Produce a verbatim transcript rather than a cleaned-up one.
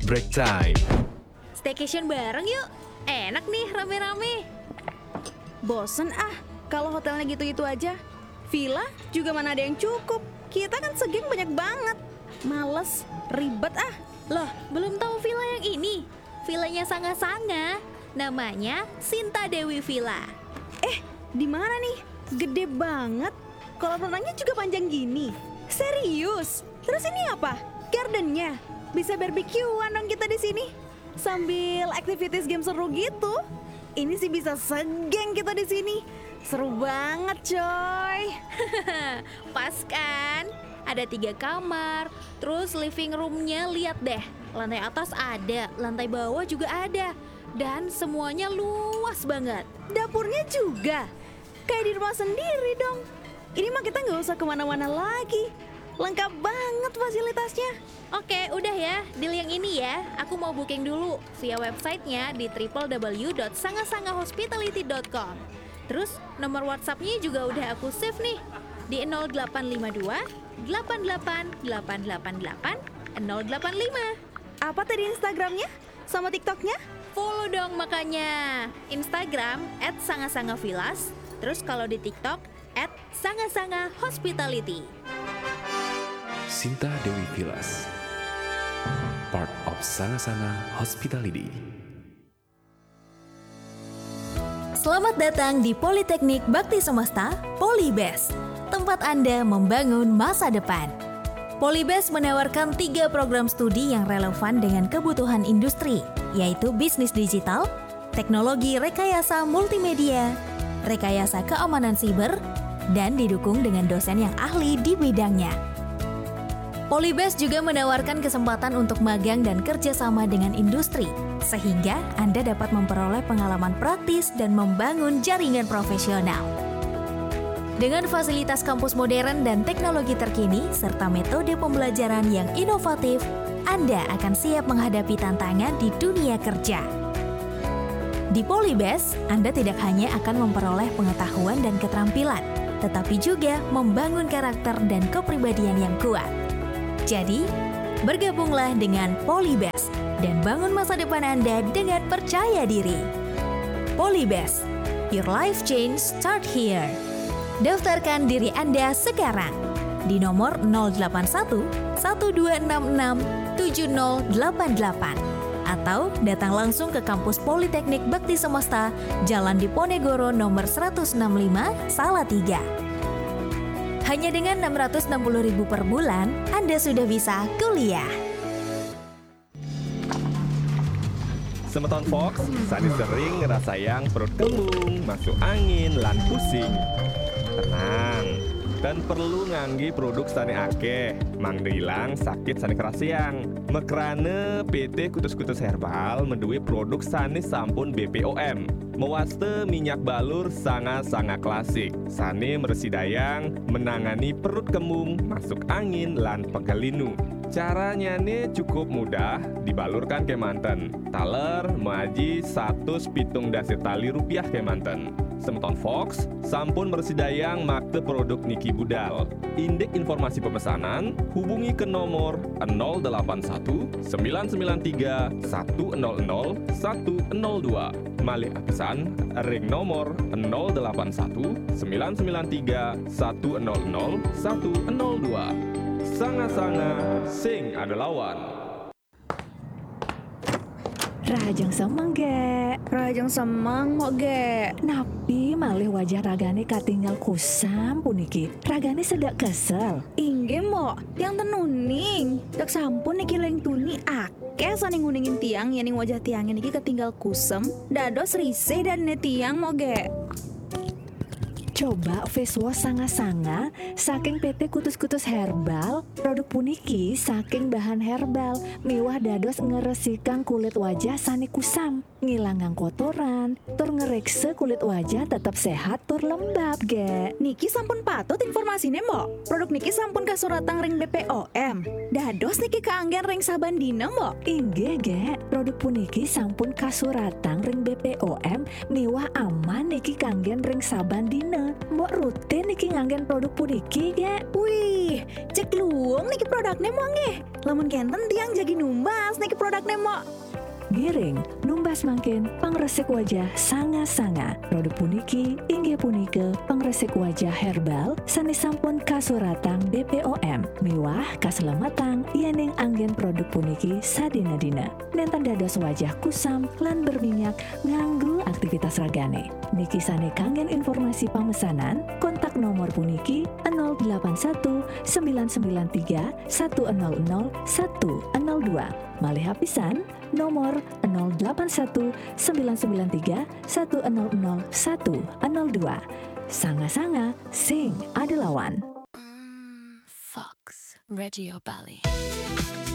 Break time. Staycation bareng yuk. Enak nih rame-rame. Bosen ah, kalau hotelnya gitu-gitu aja. Villa juga mana ada yang cukup. Kita kan segeng banyak banget. Males, ribet ah. Loh, belum tahu villa yang ini. Villanya Sanga-Sanga. Namanya Sinta Dewi Villa. Eh, di mana nih? Gede banget. Kolam renangnya juga panjang gini. Serius? Terus ini apa? Gardennya? Bisa barbekyuan dong kita di sini. Sambil activities game seru gitu. Ini sih bisa segeng kita di sini. Seru banget, coy. Pas kan? Ada tiga kamar. Terus living roomnya lihat deh. Lantai atas ada, lantai bawah juga ada. Dan semuanya luas banget. Dapurnya juga. Kayak di rumah sendiri dong. Ini mah kita nggak usah kemana-mana lagi. Lengkap banget fasilitasnya. Oke, udah ya. Deal yang ini ya. Aku mau booking dulu via websitenya di w w w dot sanga-sanga hospitality dot com. Terus nomor WhatsApp-nya juga udah aku save nih di nol delapan lima dua delapan delapan delapan delapan delapan nol delapan lima. Apa tadi Instagramnya? Sama TikToknya? Follow dong makanya. Instagram at sangasangavillas. Terus kalau di TikTok at sangasanga hospitality. Sinta Dewi Villas, part of Sanga-Sanga Hospitality. Selamat datang di Politeknik Bakti Semesta, Polibes, tempat Anda membangun masa depan. Polibes menawarkan tiga program studi yang relevan dengan kebutuhan industri, yaitu bisnis digital, teknologi rekayasa multimedia, rekayasa keamanan siber, dan didukung dengan dosen yang ahli di bidangnya. Polibes juga menawarkan kesempatan untuk magang dan kerjasama dengan industri, sehingga Anda dapat memperoleh pengalaman praktis dan membangun jaringan profesional. Dengan fasilitas kampus modern dan teknologi terkini, serta metode pembelajaran yang inovatif, Anda akan siap menghadapi tantangan di dunia kerja. Di Polibes, Anda tidak hanya akan memperoleh pengetahuan dan keterampilan, tetapi juga membangun karakter dan kepribadian yang kuat. Jadi, bergabunglah dengan Polibes dan bangun masa depan Anda dengan percaya diri. Polibes, your life change start here. Daftarkan diri Anda sekarang di nomor nol delapan satu satu dua enam enam tujuh nol delapan delapan atau datang langsung ke kampus Politeknik Bakti Semesta, Jalan Diponegoro nomor seratus enam puluh lima, Salatiga. Hanya dengan enam ratus enam puluh ribu per bulan, Anda sudah bisa kuliah. Semeton Fox, Sani sering ngerasa yang perut kembung, masuk angin, lan pusing. Tenang, dan perlu nganggi produk Sani akeh, mang hilang sakit Sani kerasiang. Mekrane P T Kutus-Kutus Herbal menduwe produk Sani sampun B P O M. Mewaste minyak balur sanga-sanga klasik. Sani meresidayang menangani perut kembung, masuk angin, lan pegelinu. Caranya nih cukup mudah, dibalurkan ke manten. Taler maji satu pitung dasi tali rupiah ke manten. Semeton Fox, sampun mersidayang makte produk Niki Budal. Indek informasi pemesanan, hubungi ke nomor nol delapan satu sembilan sembilan tiga satu nol nol satu nol dua. Malih pesan ring nomor nol delapan satu sembilan sembilan tiga satu nol nol satu nol dua. Sanga-sanga sing ada lawan. Rajang semang ge, Rajang semang kok ge. napi malih wajah ragane katinggal kusam puniki. Ragane sedak kesel. Inggih mbok, yang tenuning. Dak sampun niki leng tuni akeh saning nguningin tiang yening wajah tiangnya niki ketinggal kusem. Dados risih dan ne tiang mo ge. Coba face wash sanga-sanga saking P T Kutus-Kutus Herbal. Produk puniki saking bahan herbal miwah dados ngeresikang kulit wajah sani kusam, ngilangang kotoran, tur ngerekse kulit wajah tetap sehat tur lembab ge. Niki sampun patut informasine mbok. Produk niki sampun kasuratang ring B P O M. Dados niki kaanggen ring saban dina mbok. Inggih ge, produk puniki sampun kasuratang ring B P O M miwah aman niki kanggen ring saban dina. Mbok rutin iki nganggen produk puniki ge. Wih, cek luang niki produknya mo nge. Lamun kenten tiang jadi numbas niki produknya mo. Giring, numbas mangkin pangresik wajah sanga-sanga. Produk puniki inggih punika pangresik wajah herbal sanes sampun kasuratang B P O M. Miwah kaselamatan iening anggen produk puniki sadina-dina. Nenten dados wajah kusam lan berminyak nganggo aktivitas ragane. Niki sane kangen informasi pemesanan, kontak nomor puniki nol delapan satu sembilan sembilan tiga satu nol nol satu nol dua. Malih hapisan nomor nol delapan satu sembilan sembilan tiga satu nol nol satu nol dua. Sanga-sanga sing ada lawan. Fox Radio Bali.